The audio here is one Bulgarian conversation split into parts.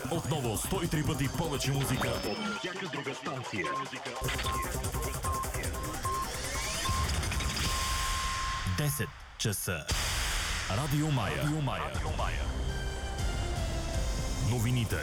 Отново 103 пъти повече музика от всяка друга станция. 10 часа. Радио Мая. Новините.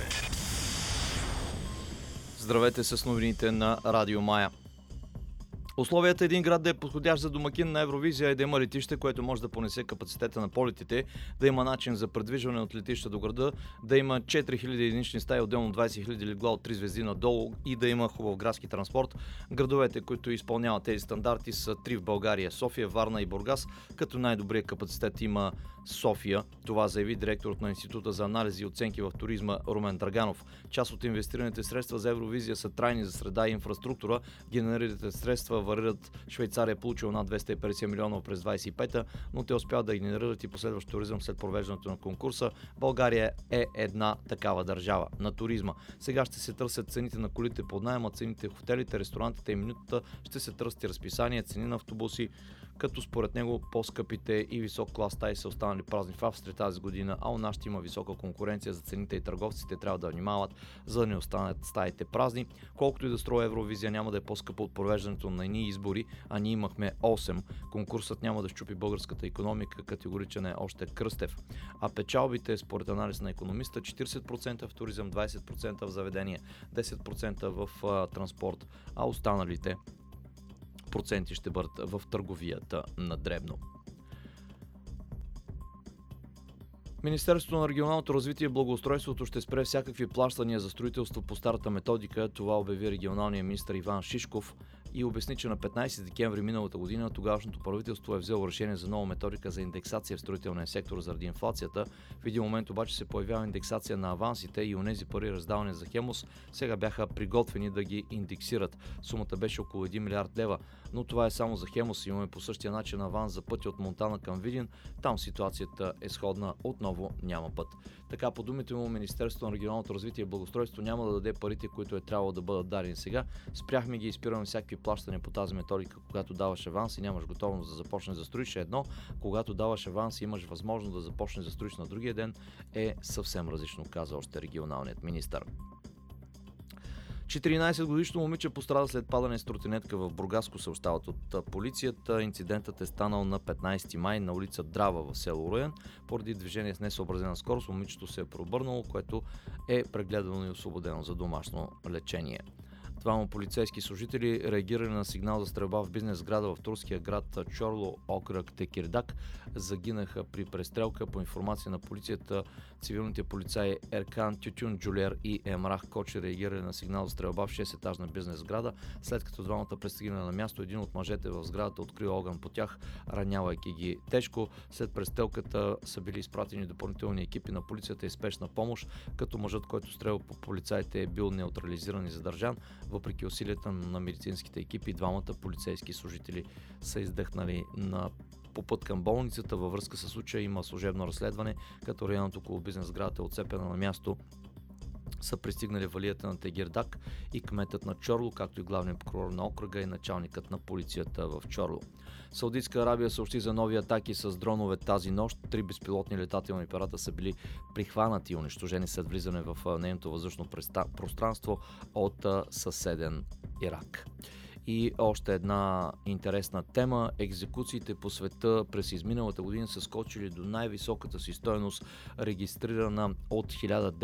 Здравейте с новините на Радио Мая. Условията един град да е подходящ за домакин на Евровизия е да има летище, което може да понесе капацитета на полетите, да има начин за придвижване от летища до града, да има 4000 единични стаи, отделно 20 000 легла от 3 звезди надолу и да има хубав градски транспорт. Градовете, които изпълняват тези стандарти, са 3 в България – София, Варна и Бургас, като най-добрият капацитет има София. Това заяви директорът на Института за анализи и оценки в туризма Румен Драганов. Част от инвестираните средства за Евровизия са трайни за среда и инфраструктура. Генерираните средства варират. Швейцария е получила над 250 милиона през 25-та, но те успяват да генерират и последващ туризъм след провеждането на конкурса. България е една такава държава на туризма. Сега ще се търсят цените на колите под наема, цените в хотелите, ресторантите и менютата, ще се търсят разписания, цени на автобуси, като според него по-скъпите и висок клас стаи са останали празни в Австрия тази година, а у нас ще има висока конкуренция за цените и търговците трябва да внимават, за да не останат стаите празни. Колкото и да струва Евровизия, няма да е по-скъпо от провеждането на едни избори, а ние имахме 8. Конкурсът няма да щупи българската икономика, категоричен е още Кръстев. А печалбите, според анализ на икономиста, 40% в туризъм, 20% в заведение, 10% в транспорт, а останалите проценти ще бъдат в търговията на дребно. Министерството на регионалното развитие и благоустройството ще спре всякакви плащания за строителство по старата методика. Това обяви регионалният министър Иван Шишков и обясни, че на 15 декември миналата година тогавашното правителство е взело решение за нова методика за индексация в строителния сектор заради инфлацията. В един момент обаче се появява индексация на авансите и онези пари, раздавани за Хемус, сега бяха приготвени да ги индексират. Сумата беше около 1 милиард лева, но това е само за Хемус. Имаме по същия начин аванс за пътя от Монтана към Видин. Там ситуацията е сходна, отново няма път. Така, по думите му, Министерството на регионалното развитие и благоустройство няма да даде парите, които е трябвало да бъдат дадени сега. Спряхме ги и спираме всякакви плащания по тази методика, когато даваш аванс и нямаш готовност да започнеш да строиш едно, когато даваш аванс и имаш възможност да започнеш да строиш на другия ден, е съвсем различно, каза още регионалният министър. 14-годишно момиче пострада след падане с тротинетка в Бургаско, съобщават от полицията. Инцидентът е станал на 15 май на улица Драва в село Руен. Поради движение с несъобразена скорост момичето се е пробърнало, което е прегледано и освободено за домашно лечение. Двама полицейски служители реагирали на сигнал за стрелба в бизнес сграда в турския град Чорло, окръг Текирдак. Загинаха при престрелка. По информация на полицията, цивилните полицаи Еркан Тютюн Джулер и Емрах Кочи реагирали на сигнал за стрелба в 6-етажна бизнес сграда. След като двамата пристигнали на място, един от мъжете в сградата открил огън по тях, ранявайки ги тежко. След престрелката са били изпратени допълнителни екипи на полицията и спешна помощ, като мъжът, който стрелял по полицаите, е бил неутрализиран и задържан. Въпреки усилията на медицинските екипи, двамата полицейски служители са издъхнали по път към болницата. Във връзка с случая има служебно разследване, като районът около бизнес сградата е отцепена. На място са пристигнали валията на Тегирдак и кметът на Чорло, както и главният прокурор на окръга и началникът на полицията в Чорло. Саудитска Арабия съобщи за нови атаки с дронове тази нощ. 3 безпилотни летателни апарата са били прихванати и унищожени след влизане в нейното въздушно пространство от съседен Ирак. И още една интересна тема. Екзекуциите по света през изминалата година са скочили до най-високата си стойност, регистрирана от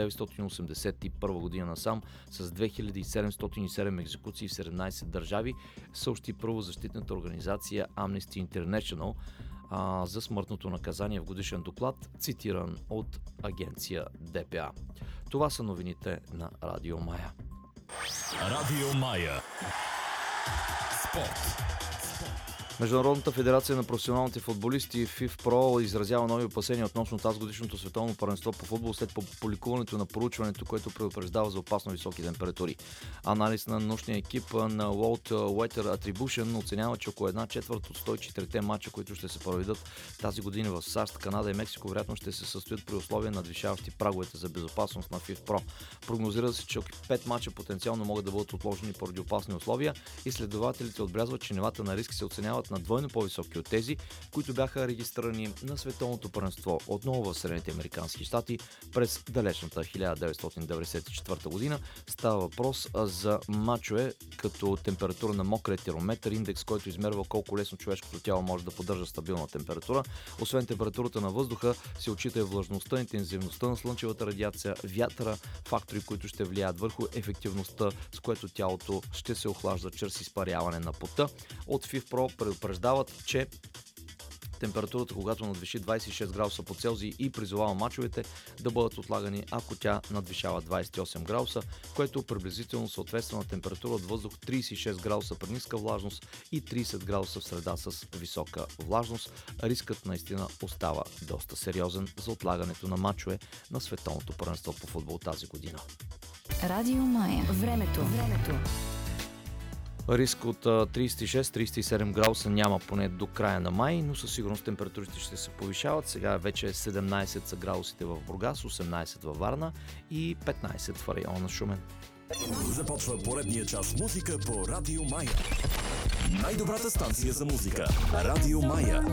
1981 година насам, с 2707 екзекуции в 17 държави, съобщи правозащитната организация Amnesty International за смъртното наказание в годишен доклад, цитиран от агенция ДПА. Това са новините на Радио Мая. Радио Мая. Спорт. Международната федерация на професионалните футболисти FIFPro изразява нови опасения относно тази годишното световно първенство по футбол след публикуването на проучването, което предупреждава за опасно високи температури. Анализ на научния екип на World Weather Attribution оценява, че около 1/4 от 104-те мача, които ще се проведат тази година в САЩ, Канада и Мексико, вероятно ще се състоят при условия, надвишаващи праговете за безопасност на FIFPro. Прогнозира се, че 5 мача потенциално могат да бъдат отложени поради опасни условия. Изследователите отбелязват, че нивата на риск се оценяват бъдат на двойно по-високи от тези, които бяха регистрирани на световното първенство отново в Съединените американски щати през далечната 1994 година. Става въпрос за мачове като температура на мокрия термометър, индекс, който измерва колко лесно човешкото тяло може да поддържа стабилна температура. Освен температурата на въздуха, се отчита и влажността, интензивността на слънчевата радиация, вятъра, фактори, които ще влияят върху ефективността, с което тялото ще се охлажда чрез изпаряване на пота. От FIFPro предупреждават, че температурата, когато надвиши 26 градуса по Целзий, и призовава мачовете да бъдат отлагани, ако тя надвишава 28 градуса, което приблизително съответства на температура от въздух 36 градуса при ниска влажност и 30 градуса в среда с висока влажност. Рискът наистина остава доста сериозен за отлагането на мачове на световното първенство по футбол тази година. Радио Мая. Времето. Риск от 36-37 градуса няма поне до края на май, но със сигурност температурите ще се повишават. Сега вече 17 са градусите в Бургас, 18 във Варна и 15 в района на Шумен. Започва поредния час музика по Радио Мая. Най-добрата станция за музика. Радио Мая.